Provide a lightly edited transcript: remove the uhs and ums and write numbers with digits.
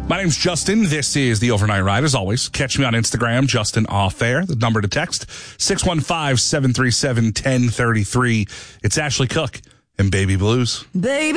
My name's Justin. This is the Overnight Ride. As always, catch me on Instagram, Justin Off Air. The number to text, 615-737-1033. It's Ashley Cook and Baby Blues. Baby.